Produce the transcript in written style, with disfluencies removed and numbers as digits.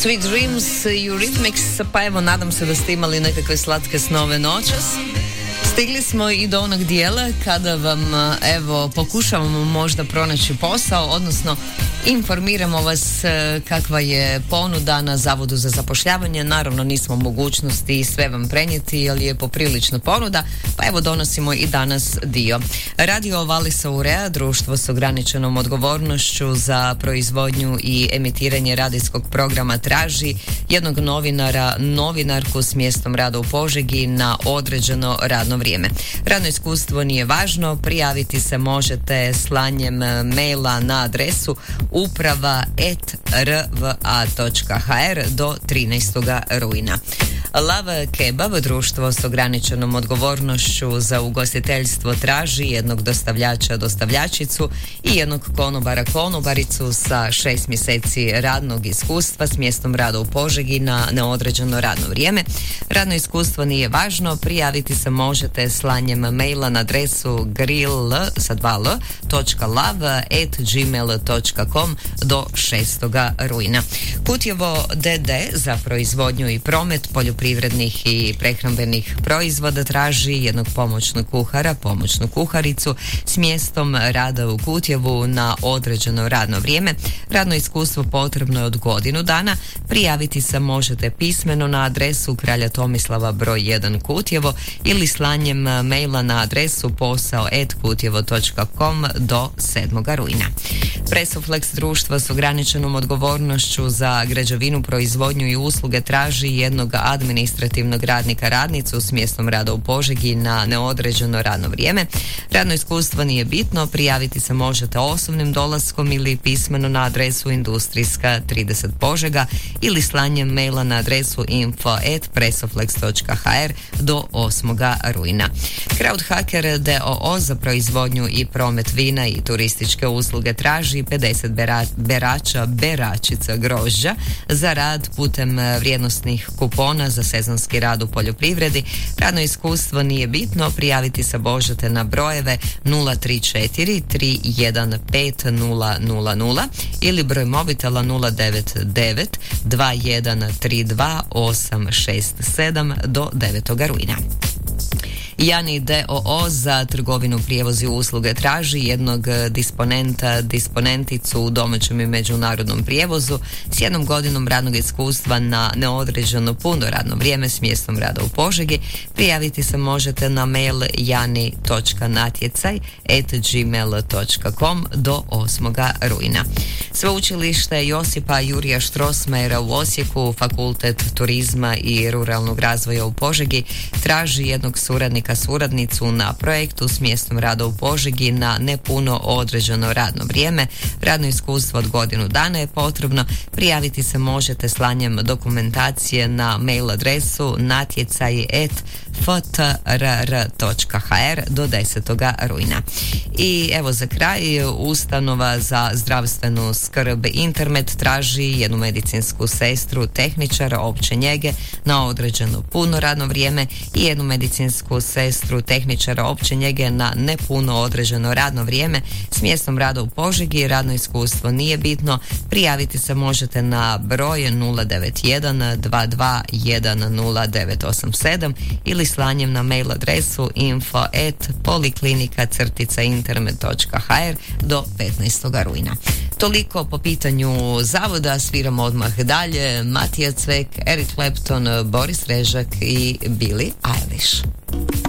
Sweet Dreams i Eurythmics, pa evo nadam se da ste imali nekakve slatke snove noćas. Stigli smo i do onog dijela kada vam evo pokušavamo možda pronaći posao, odnosno informiramo vas kakva je ponuda na Zavodu za zapošljavanje. Naravno nismo u mogućnosti sve vam prenijeti jer je poprilična ponuda, pa evo donosimo i danas dio. Radio Valisa Urea, društvo s ograničenom odgovornošću za proizvodnju i emitiranje radijskog programa, traži jednog novinarku s mjestom rada u Požegi na određeno radno vrijeme. Radno iskustvo nije važno, prijaviti se možete slanjem maila na adresu uprava@rva.hr do 13. rujna. Lava Kebab, društvo s ograničenom odgovornošću za ugostiteljstvo, traži jednog dostavljačicu i jednog konobaricu sa 6 mjeseci radnog iskustva s mjestom rada u Požegi na neodređeno radno vrijeme. Radno iskustvo nije važno, prijaviti se možete slanjem maila na adresu grill.lav@gmail.com do 6. rujna. Kutjevo DD za proizvodnju i promet poljoprivrednih i prehrambenih proizvoda traži jednog pomoćnu kuharicu s mjestom rada u Kutjevu na određeno radno vrijeme. Radno iskustvo potrebno je od godinu dana. Prijaviti se možete pismeno na adresu Kralja Tomislava broj 1 Kutjevo ili slanjem maila na adresu posao@kutjevo.com do 7. rujna. Presoflex, društvo s ograničenom odgovornošću za građevinu, proizvodnju i usluge, traži jednog administrativnog radnicu s mjestom rada u Požegi na neodređeno radno vrijeme. Radno iskustvo nije bitno, prijaviti se možete osobnim dolaskom ili pismeno na adresu Industrijska 30 Požega ili slanjem maila na adresu info@presoflex.hr do 8. rujna. Crowdhacker d.o.o. za proizvodnju i promet vina i turističke usluge traži 50 beračica grožđa za rad putem vrijednosnih kupona za sezonski rad u poljoprivredi. Radno iskustvo nije bitno, prijaviti se možete na brojeve 034 315 000 ili broj mobitela 099 2132 867 do 9. rujna. Jani d.o.o. za trgovinu, prijevoz i usluge traži jednog disponenticu u domaćem i međunarodnom prijevozu s 1 godinom radnog iskustva na neodređeno puno radno vrijeme s mjestom rada u Požegi. Prijaviti se možete na mail jani.natjecaj@gmail.com do 8. rujna. Sveučilište Josipa Jurija Strossmayera u Osijeku, Fakultet turizma i ruralnog razvoja u Požegi, traži jednog suradnicu na projektu s mjestom rada u Požegi na nepuno određeno radno vrijeme. Radno iskustvo od godinu dana je potrebno. Prijaviti se možete slanjem dokumentacije na mail adresu natjecaj@ftrr.hr do 10. rujna. I evo za kraj, ustanova za zdravstvenu skrb Intermet traži jednu medicinsku sestru, tehničara opće njege na određeno puno radno vrijeme i jednu medicinsku sestru, tehničara opće njege na nepuno određeno radno vrijeme s mjestom rada u Požegi. Radno iskustvo nije bitno, prijaviti se možete na broj 091 2210 ili slanjem na mail adresu info@poliklinika-internet.hr do 15. rujna. Toliko po pitanju zavoda, sviramo odmah dalje. Matija Cvek, Eric Clapton, Boris Režak i Billie Eilish.